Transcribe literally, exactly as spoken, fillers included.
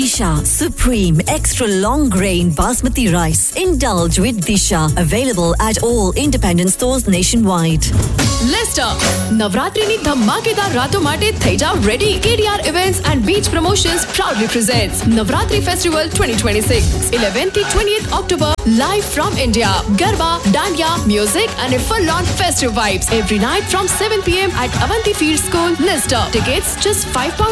Disha Supreme Extra Long Grain Basmati Rice. Indulge with Disha. Available at all independent stores nationwide. Lister, નવરાત્રીની ધમાકેદાર રાતો માટે થઈ જાવ ready. K D R Events and Beach Promotions proudly presents Navratri Festival twenty twenty-six, eleventh to twentieth October, live from India. Garba, Dandiya, music and a full-on festive vibes every night from seven p m at Avanti Field School, Lister. Tickets just five pounds